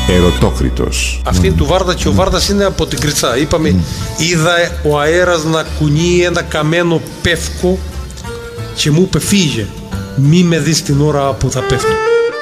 Ερωτόκριτος. Αυτή είναι του Βάρδα και ο Βάρδας είναι από την Κριτσά. Είπαμε, είδα ο αέρας να κουνεί ένα καμένο πεύκο και μου είπε φύγε, μη με δεις την ώρα που θα πέφτω.